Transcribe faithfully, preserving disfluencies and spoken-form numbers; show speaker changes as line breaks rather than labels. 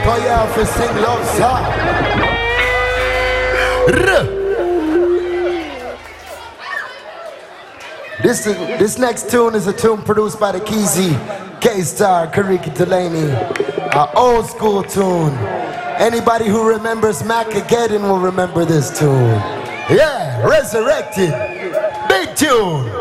cause you have to sing love song. This, this next tune is a tune produced by the Keezy, K-Star, Kariki Delaney. An old school tune. Anybody who remembers Macageddon will remember this tune. Yeah, Resurrected. Big tune.